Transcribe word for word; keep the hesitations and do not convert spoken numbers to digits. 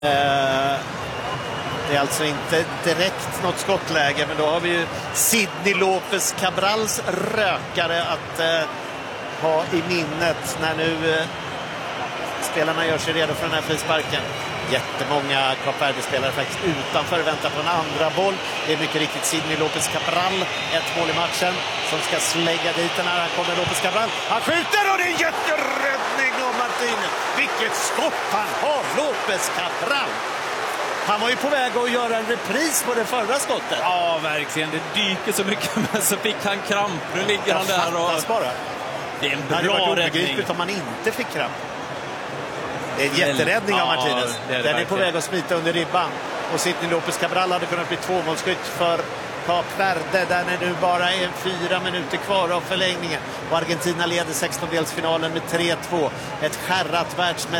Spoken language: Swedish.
Eh, det är alltså inte direkt något skottläge, men då har vi ju Sidney Lopez Cabrals rökare att eh, ha i minnet när nu eh, spelarna gör sig redo för den här frisparken. Jättemånga Kap Verde-spelare faktiskt utanför väntar på en andra boll. Det är mycket riktigt Sidney Lopez Cabral, ett mål i matchen, som ska slägga dit den här. Här kommer Lopez Cabral. Han skjuter och det är en jätteräddning av Martinez. Vilket skott han har, Lopez Cabral. Han var ju på väg att göra en repris på det förra skottet. Ja, verkligen. Det dyker så mycket, men så fick han kramp. Nu ligger han där och... bara. Det är en bra bra räddning. räddning. Om man inte fick kramp. Det är en jätteräddning av Martinez. Ja, är den är på väg att smita under ribban. Och Sidney Lopez Cabral hade kunnat bli tvåmålsskytt för Kap Verde. Där är nu bara är fyra minuter kvar av förlängningen. Och Argentina leder sextondelsfinalen med tre två. Ett skärrat världsmästerskap.